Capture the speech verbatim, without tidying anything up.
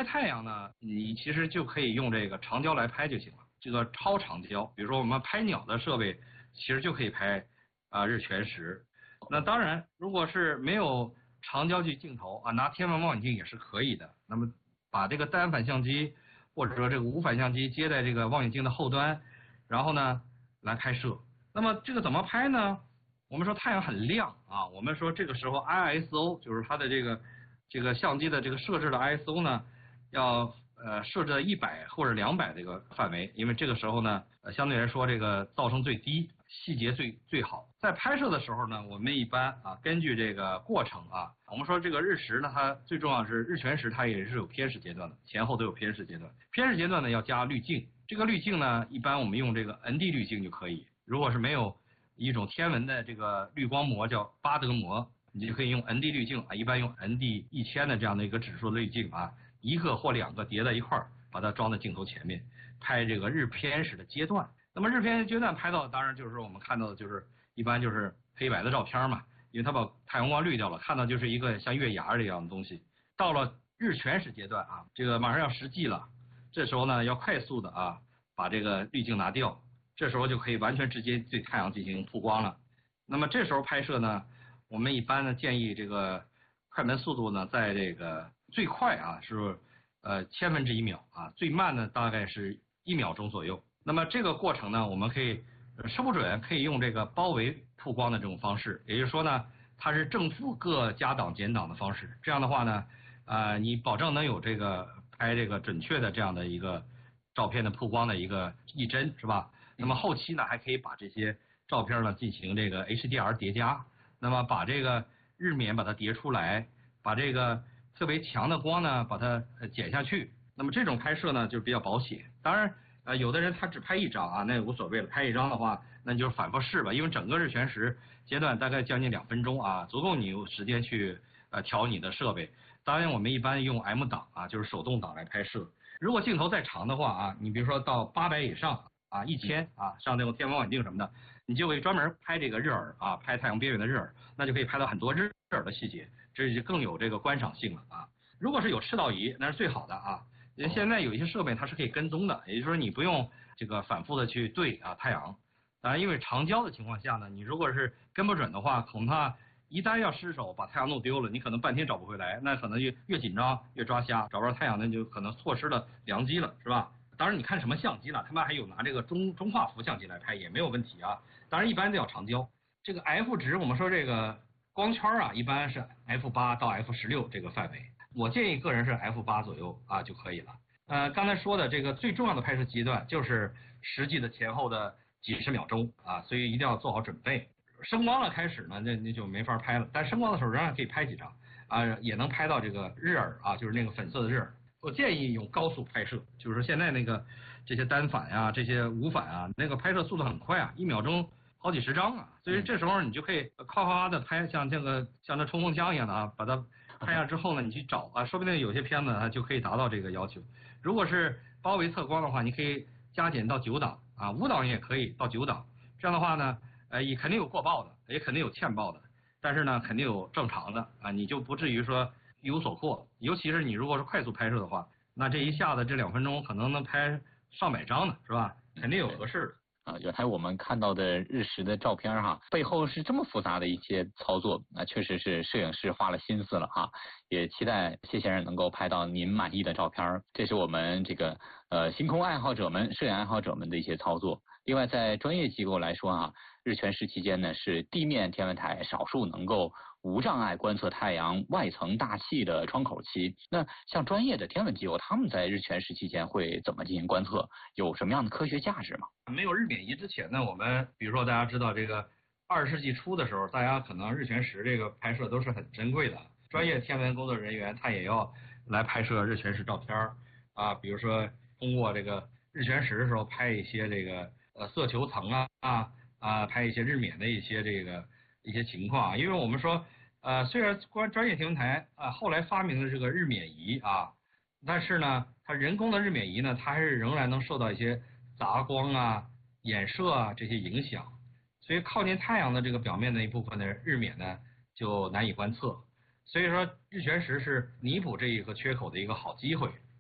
太阳呢，你其实就可以用这个长焦来拍就行了。这个超长焦，比如说我们拍鸟的设备，其实就可以拍啊、呃、日全食。那当然，如果是没有长焦距镜头啊，拿天文望远镜也是可以的。那么把这个单反相机或者说这个无反相机接在这个望远镜的后端，然后呢来拍摄。那么这个怎么拍呢？我们说太阳很亮啊，我们说这个时候 I S O 就是它的这个这个相机的这个设置的 I S O 呢，要呃设置一百或者两百这个范围，因为这个时候呢，呃相对来说这个噪声最低，细节最最好。在拍摄的时候呢，我们一般啊根据这个过程啊，我们说这个日食呢，它最重要是日全食，它也是有偏食阶段的，前后都有偏食阶段。偏食阶段呢要加滤镜，这个滤镜呢一般我们用这个 N D 滤镜就可以，如果是没有一种天文的这个滤光膜叫巴德膜，你就可以用 N D 滤镜啊，一般用 N D 一千的这样的一个指数的滤镜啊，一个或两个叠在一块儿，把它装在镜头前面，拍这个日偏食的阶段。那么日偏食阶段拍到，当然就是说我们看到的就是一般就是黑白的照片嘛，因为它把太阳光滤掉了，看到就是一个像月牙这样的东西。到了日全食阶段啊，这个马上要实际了，这时候呢要快速的啊把这个滤镜拿掉。这时候就可以完全直接对太阳进行曝光了。那么这时候拍摄呢，我们一般呢建议这个快门速度呢，在这个最快啊是呃千分之一秒啊，最慢呢大概是一秒钟左右。那么这个过程呢，我们可以说不准可以用这个包围曝光的这种方式，也就是说呢，它是正负各加档减档的方式。这样的话呢，呃，你保证能有这个拍这个准确的这样的一个照片的曝光的一个一帧，是吧？那么后期呢，还可以把这些照片呢进行这个 H D R 叠加，那么把这个日冕把它叠出来，把这个特别强的光呢把它减下去。那么这种拍摄呢就比较保险。当然，呃，有的人他只拍一张啊，那也无所谓了。拍一张的话，那你就反复试吧，因为整个日全食阶段大概将近两分钟啊，足够你有时间去呃调你的设备。当然，我们一般用 M 档啊，就是手动挡来拍摄。如果镜头再长的话啊，你比如说到八百以上。啊，一千啊，上这种天文望远镜什么的，你就可以专门拍这个日珥啊，拍太阳边缘的日珥，那就可以拍到很多日日珥的细节，这就更有这个观赏性了啊。如果是有赤道仪，那是最好的啊。现在有一些设备它是可以跟踪的，也就是说你不用这个反复的去对啊太阳。当然，因为长焦的情况下呢，你如果是跟不准的话，恐怕一旦要失手把太阳弄丢了，你可能半天找不回来，那可能越越紧张越抓瞎，找不着太阳，那就可能错失了良机了，是吧？当然，你看什么相机了？他们还有拿这个中中画幅相机来拍也没有问题啊。当然，一般都要长焦。这个 F 值，我们说这个光圈啊，一般是 F 八 到 F 十六这个范围。我建议个人是 F 八 左右啊就可以了。呃，刚才说的这个最重要的拍摄阶段就是实际的前后的几十秒钟啊，所以一定要做好准备。升光了开始呢，那那就没法拍了。但升光的时候仍然可以拍几张啊，也能拍到这个日珥啊，就是那个粉色的日珥。我建议用高速拍摄，就是说现在那个这些单反呀、这些无反啊，那个拍摄速度很快啊，一秒钟好几十张啊，所以这时候你就可以夸夸夸的拍，像这个像这冲锋枪一样的啊，把它拍下之后呢，你去找啊，说不定有些片子它就可以达到这个要求。如果是包围测光的话，你可以加减到九档啊，五档也可以到九档，这样的话呢，呃，也肯定有过曝的，也肯定有欠曝的，但是呢，肯定有正常的啊，你就不至于说一无所获。尤其是你如果是快速拍摄的话，那这一下子这两分钟可能能拍上百张呢，是吧？肯定有合适的。 啊，原来我们看到的日食的照片哈，背后是这么复杂的一些操作，那确实是摄影师花了心思了哈。也期待谢先生能够拍到您满意的照片，这是我们这个呃星空爱好者们、摄影爱好者们的一些操作。另外，在专业机构来说啊，日全食期间呢，是地面天文台少数能够无障碍观测太阳外层大气的窗口期。那像专业的天文机构，他们在日全食期间会怎么进行观测？有什么样的科学价值吗？ 没有日冕仪之前呢，我们比如说大家知道这个二十世纪初的时候，大家可能日全食这个拍摄都是很珍贵的，专业天文工作人员他也要来拍摄日全食照片啊，比如说通过这个日全食的时候拍一些这个呃色球层啊啊啊，拍一些日冕的一些这个一些情况。因为我们说呃虽然关专业天文台啊后来发明了这个日冕仪啊，但是呢它人工的日冕仪呢，它还是仍然能受到一些杂光啊、衍射啊这些影响，所以靠近太阳的这个表面的一部分的日冕呢就难以观测。所以说日全食是弥补这一个缺口的一个好机会。